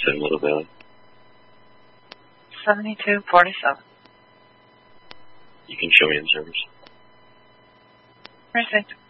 San Little Valley. 7247. You can show me in service. Perfect.